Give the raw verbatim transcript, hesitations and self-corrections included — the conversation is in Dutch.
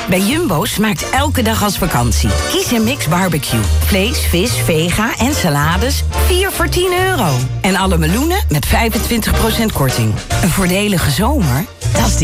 Bij Jumbo smaakt elke dag als vakantie. Kies een mix barbecue. Vlees, vis, vega en salades. vier voor tien euro. En alle meloenen met vijfentwintig procent korting. Een voordelige zomer? Dat is de